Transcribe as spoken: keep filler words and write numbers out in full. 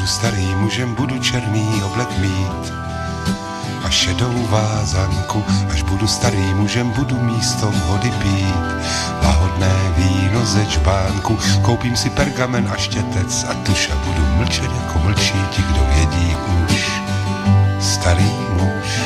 starý mužem, budu černý oblek mít a šedou vázanku. Až budu starý mužem, budu místo vody pít lahodné víno ze čbánku. Koupím si pergamen a štětec a tuš a budu mlčet, jako mlčí ti, kdo